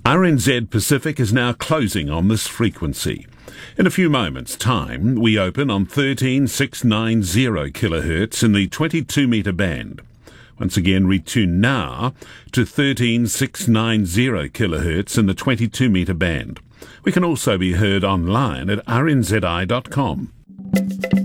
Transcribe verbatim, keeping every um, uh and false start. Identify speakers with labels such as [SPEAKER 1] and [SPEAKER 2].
[SPEAKER 1] R N Z Pacific is now closing on this frequency. In a few moments' time, we open on thirteen six nine zero kilohertz in the twenty-two metre band. Once again, retune now to thirteen six nine zero kilohertz in the twenty-two metre band. We can also be heard online at r n z i dot com.